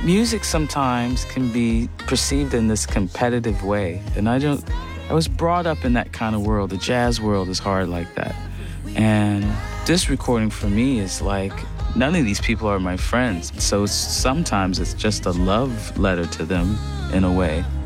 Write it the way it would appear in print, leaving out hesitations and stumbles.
music sometimes can be perceived in this competitive way. And I was brought up in that kind of world. The jazz world is hard like that. And this recording for me is like, none of these people are my friends. So sometimes it's just a love letter to them in a way.